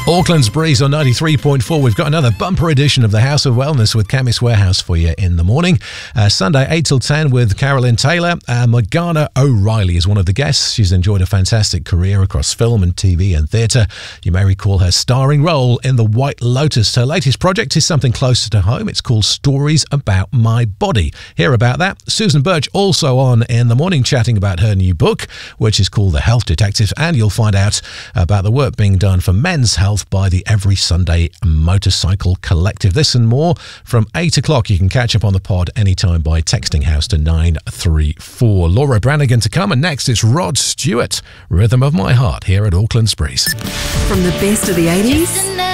Auckland's Breeze on 93.4. We've got another bumper edition of the House of Wellness with Chemist Warehouse for you in the morning. Sunday, 8 till 10 with Carolyn Taylor. Morgana O'Reilly is one of the guests. She's enjoyed a fantastic career across film and TV and theatre. You may recall her starring role in The White Lotus. Her latest project is something closer to home. It's called Stories About My Body. Hear about that. Susan Birch also on in the morning chatting about her new book, which is called The Health Detective. And you'll find out about the work being done for men's health by the Every Sunday Motorcycle Collective. This and more from 8 o'clock. You can catch up on the pod anytime by texting House to 934. Laura Branigan to come, and next it's Rod Stewart, Rhythm of My Heart, here at Auckland's Breeze. From the best of the 80s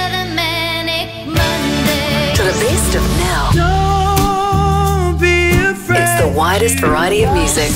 to the best of now. Don't be afraid. It's the widest variety of music.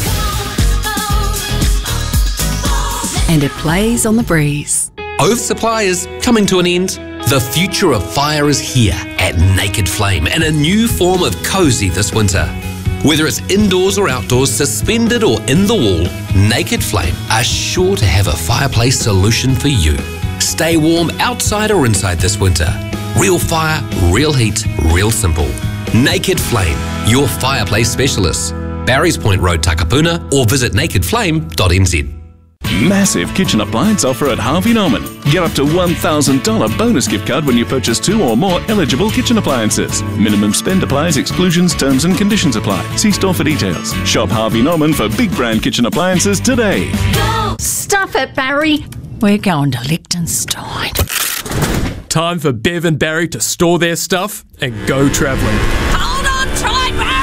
And it plays on the Breeze. Oversupply is coming to an end. The future of fire is here at Naked Flame in a new form of cozy this winter. Whether it's indoors or outdoors, suspended or in the wall, Naked Flame are sure to have a fireplace solution for you. Stay warm outside or inside this winter. Real fire, real heat, real simple. Naked Flame, your fireplace specialist. Barry's Point Road, Takapuna, or visit nakedflame.nz. Massive kitchen appliance offer at Harvey Norman. Get up to $1,000 bonus gift card when you purchase 2 or more eligible kitchen appliances. Minimum spend applies, exclusions, terms and conditions apply. See store for details. Shop Harvey Norman for big brand kitchen appliances today. Stuff it, Barry. We're going to Liechtenstein. Time for Bev and Barry to store their stuff and go travelling. Hold on tight, Barry!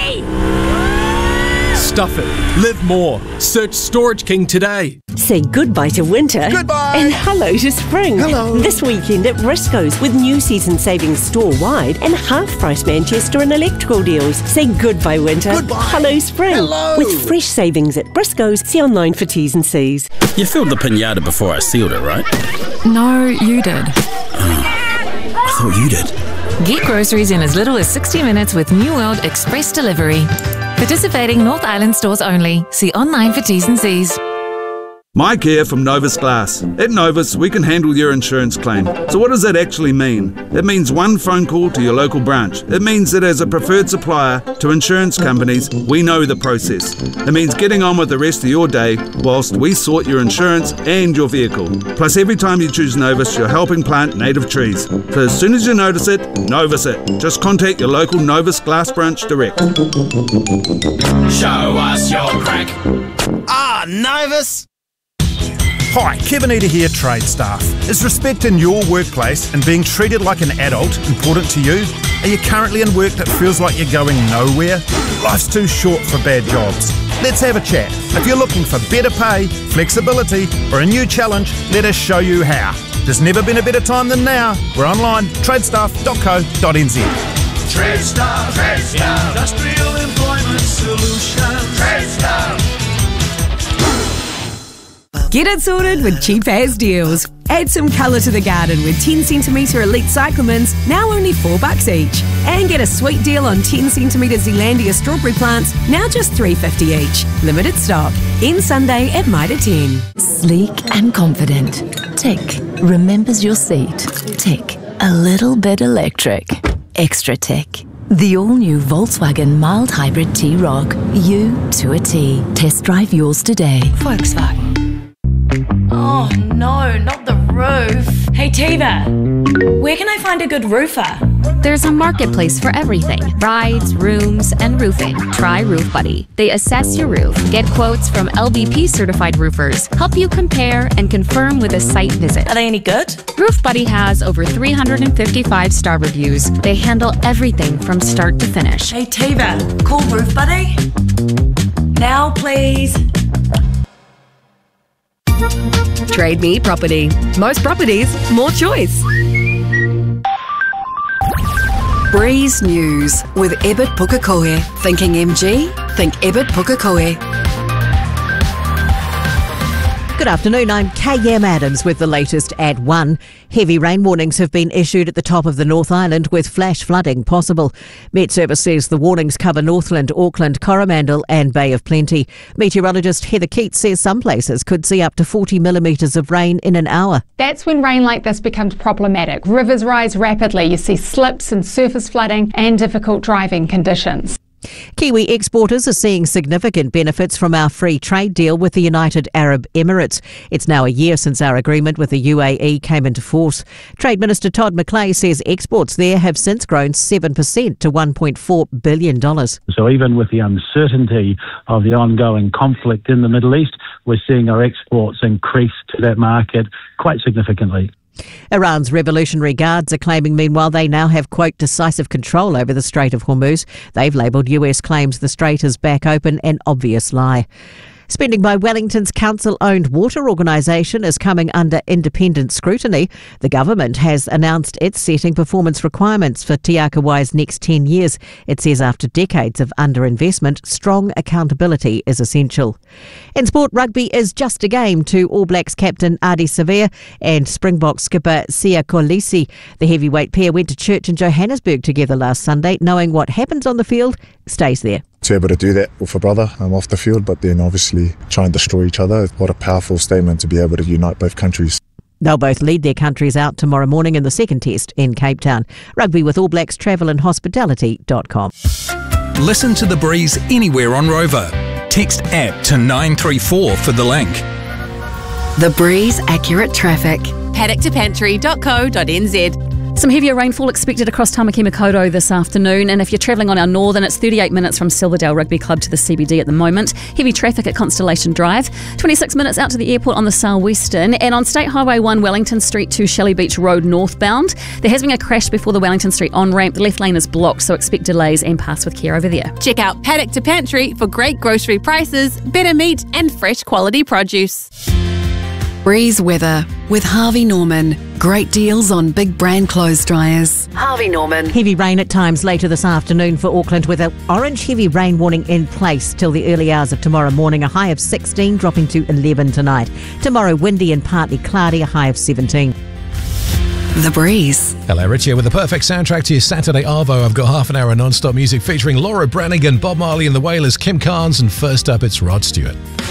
Stuff it. Live more. Search Storage King today. Say goodbye to winter. Goodbye. And hello to spring. Hello. This weekend at Briscoe's with new season savings store-wide and half-price Manchester and electrical deals. Say goodbye winter. Goodbye. Hello spring. Hello. With fresh savings at Briscoe's. See online for T's and C's. You filled the pinata before I sealed it, right? No, you did. I thought you did. Get groceries in as little as 60 minutes with New World Express Delivery. Participating North Island stores only. See online for T's and C's. Mike here from Novus Glass. At Novus, we can handle your insurance claim. So what does that actually mean? It means one phone call to your local branch. It means that as a preferred supplier to insurance companies, we know the process. It means getting on with the rest of your day whilst we sort your insurance and your vehicle. Plus, every time you choose Novus, you're helping plant native trees. So as soon as you notice it, Novus it. Just contact your local Novus Glass branch direct. Show us your crack. Novus. Hi, Kevin Eater here, Trade Staff. Is respect in your workplace and being treated like an adult important to you? Are you currently in work that feels like you're going nowhere? Life's too short for bad jobs. Let's have a chat. If you're looking for better pay, flexibility, or a new challenge, let us show you how. There's never been a better time than now. We're online, tradestaff.co.nz. TradeStaff. TradeStaff. Industrial Employment Solutions. TradeStaff. Get it sorted with Cheap As Deals. Add some colour to the garden with 10cm Elite Cyclamens, now only $4 each. And get a sweet deal on 10cm Zealandia strawberry plants, now just $3.50 each. Limited stock. End Sunday at Mitre 10. Sleek and confident. Tick. Remembers your seat. Tick. A little bit electric. Extra tick. The all-new Volkswagen mild hybrid T-Roc. You to a T. Test drive yours today. Volkswagen. Oh no, not the roof. Hey Tiva, where can I find a good roofer? There's a marketplace for everything. Rides, rooms, and roofing. Try Roof Buddy. They assess your roof, get quotes from LBP certified roofers, help you compare and confirm with a site visit. Are they any good? Roof Buddy has over 355 star reviews. They handle everything from start to finish. Hey Tiva, call Roof Buddy. Now please. Trade Me Property. Most properties, more choice. Breeze News with Ebert Pukekohe. Thinking MG? Think Ebert Pukekohe. Good Good afternoon, I'm KM Adams with the latest at 1. Heavy rain warnings have been issued at the top of the North Island with flash flooding possible. Met Service says the warnings cover Northland, Auckland, Coromandel and Bay of Plenty. Meteorologist Heather Keats says some places could see up to 40 millimetres of rain in an hour. That's when rain like this becomes problematic. Rivers rise rapidly. You see slips and surface flooding and difficult driving conditions. Kiwi exporters are seeing significant benefits from our free trade deal with the United Arab Emirates. It's now a year since our agreement with the UAE came into force. Trade Minister Todd McClay says exports there have since grown 7% to $1.4 billion. So even with the uncertainty of the ongoing conflict in the Middle East, we're seeing our exports increase to that market quite significantly. Iran's Revolutionary Guards are claiming, meanwhile, they now have, quote, decisive control over the Strait of Hormuz. They've labelled US claims the strait is back open an obvious lie. Spending by Wellington's council-owned water organisation is coming under independent scrutiny. The government has announced it's setting performance requirements for Te Aka Wai's next 10 years. It says after decades of underinvestment, strong accountability is essential. In sport, rugby is just a game to All Blacks captain Ardie Savea and Springbok skipper Sia Kolisi. The heavyweight pair went to church in Johannesburg together last Sunday, knowing what happens on the field stays there. To be able to do that with a brother off the field, but then obviously try and destroy each other. What a powerful statement to be able to unite both countries. They'll both lead their countries out tomorrow morning in the second test in Cape Town. Rugby with All Blacks, travelandhospitality.com. Listen to The Breeze anywhere on Rover. Text app to 934 for the link. The Breeze Accurate Traffic. paddock2pantry.co.nz. Some heavier rainfall expected across Tamaki Makaurau this afternoon, and if you're travelling on our northern, it's 38 minutes from Silverdale Rugby Club to the CBD at the moment. Heavy traffic at Constellation Drive, 26 minutes out to the airport on the southwestern, and on State Highway 1 Wellington Street to Shelley Beach Road northbound. There has been a crash before the Wellington Street on-ramp. The left lane is blocked, so expect delays and pass with care over there. Check out Paddock to Pantry for great grocery prices, better meat and fresh quality produce. Breeze weather with Harvey Norman. Great deals on big brand clothes dryers. Harvey Norman. Heavy rain at times later this afternoon for Auckland with an orange heavy rain warning in place till the early hours of tomorrow morning. A high of 16 dropping to 11 tonight. Tomorrow windy and partly cloudy, a high of 17. The Breeze. Hello, Rich here with the perfect soundtrack to your Saturday Arvo. I've got half an hour of non-stop music featuring Laura Branigan, Bob Marley and the Wailers, Kim Carnes, and first up it's Rod Stewart.